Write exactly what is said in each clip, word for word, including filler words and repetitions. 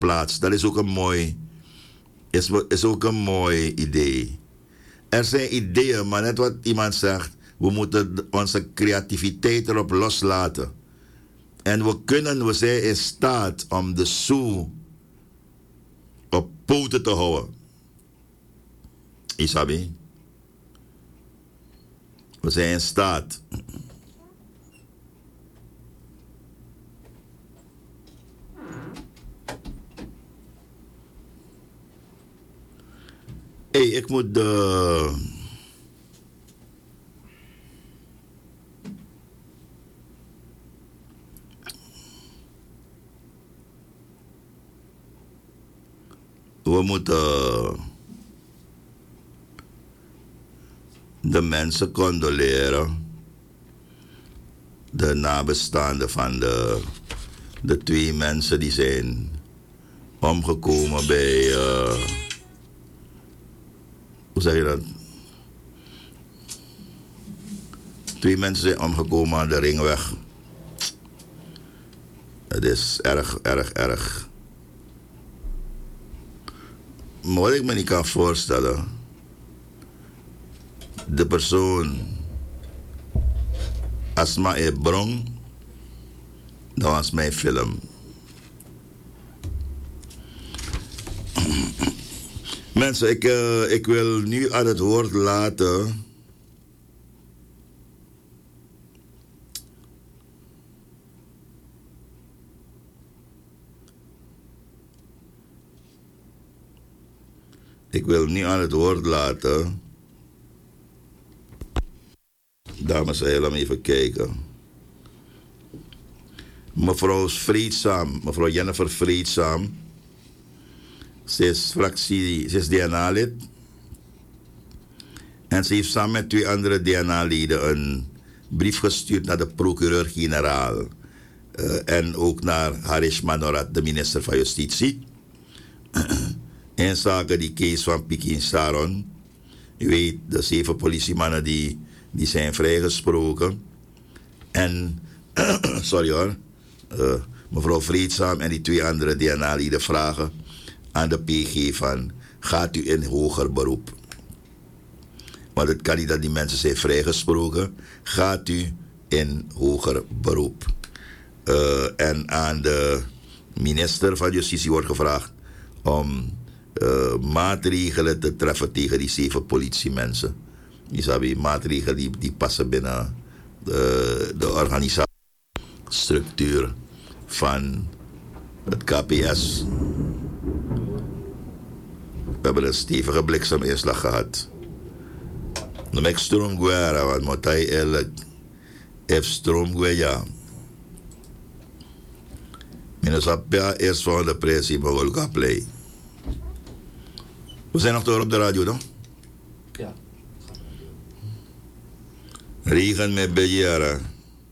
plaats. Dat is ook een mooi, is, is ook een mooi idee. Er zijn ideeën, maar net wat iemand zegt, we moeten onze creativiteit erop loslaten. En we kunnen, we zijn in staat om de Sue op poten te houden. Isabi? We zijn in staat. Hé, hey, ik moet de... We moeten de mensen condoleren. De nabestaanden van de, de twee mensen die zijn omgekomen bij... Uh, hoe zeg je dat? Twee mensen zijn omgekomen aan de ringweg. Het is erg, erg, erg. Maar wat ik me niet kan voorstellen, de persoon, als maar een bron, dat was mijn film. Mensen, ik, uh, ik wil nu aan het woord laten. Ik wil nu aan het woord laten. Dames en heren, laat me even kijken. Mevrouw Vreedzaam, mevrouw Jennifer Vreedzaam. Ze is fractie, ze is D N A-lid. En ze heeft samen met twee andere D N A-leden een brief gestuurd naar de procureur-generaal. Uh, en ook naar Harish Manorat, de minister van Justitie. In zaken die case van Pikin Saron. U weet, de zeven politiemannen die, die zijn vrijgesproken. En, sorry hoor, uh, mevrouw Vreedzaam en die twee andere D N A-leden vragen aan de P G van, gaat u in hoger beroep? Want het kan niet dat die mensen zijn vrijgesproken. Gaat u in hoger beroep? Uh, en aan de minister van Justitie wordt gevraagd om uh, maatregelen te treffen tegen die zeven politiemensen. Die maatregelen die, die passen binnen de, de organisatiestructuur van het K P S. We hebben een stevige blikseminslag gehad. Dan heb ik stroomguera, want moet hij eerlijk heeft stroomguera. Minus appia eerst van de pressie, maar wel gaan play. We zijn nog door op de radio, toch? Ja. Regen met bejaren.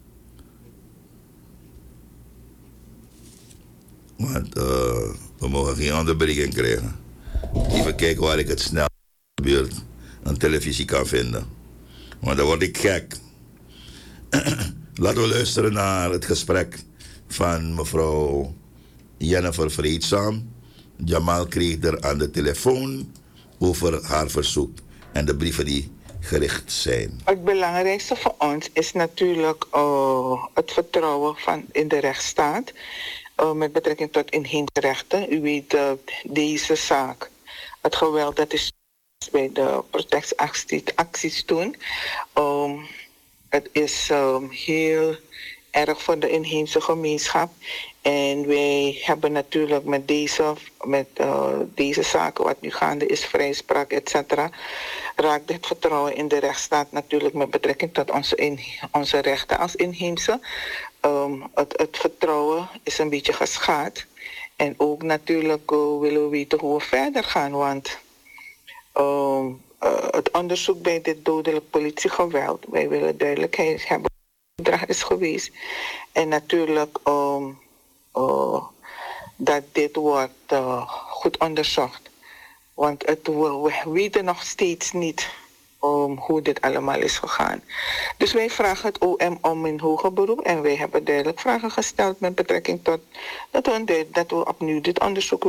Want uh, we mogen geen onderbreking krijgen. Even kijken waar ik het snel in de buurt een televisie kan vinden. Want dan word ik gek. Laten we luisteren naar het gesprek van mevrouw Jennifer Vreedzaam. Jamal kreeg er aan de telefoon over haar verzoek en de brieven die gericht zijn. Het belangrijkste voor ons is natuurlijk uh, het vertrouwen van in de rechtsstaat. Uh, met betrekking tot inheemse rechten. U weet uh, deze zaak. Het geweld dat is bij de protectieacties toen. Um, het is um, heel erg voor de inheemse gemeenschap. En wij hebben natuurlijk met deze, met, uh, deze zaken wat nu gaande is, vrijspraak, et cetera, raakt het vertrouwen in de rechtsstaat natuurlijk met betrekking tot onze, in, onze rechten als inheemse. Um, het, het vertrouwen is een beetje geschaad. En ook natuurlijk uh, willen we weten hoe we verder gaan. Want um, uh, het onderzoek bij dit dodelijk politiegeweld, wij willen duidelijkheid hebben wat er is geweest. En natuurlijk um, uh, dat dit wordt uh, goed onderzocht. Want het, we, we weten nog steeds niet um, hoe dit allemaal is gegaan. Dus wij vragen het O M om in hoger beroep en wij hebben duidelijk vragen gesteld met betrekking tot dat we, dat we opnieuw dit onderzoek